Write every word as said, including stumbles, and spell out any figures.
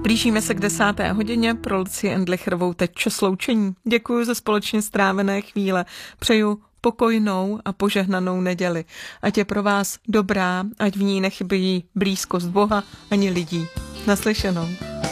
Blížíme se k desáté hodině, pro Lucii Endlicherovou teď čas loučení. Děkuji za společně strávené chvíle. Přeju pokojnou a požehnanou neděli. Ať je pro vás dobrá, ať v ní nechybí blízkost Boha ani lidí. Naslyšenou.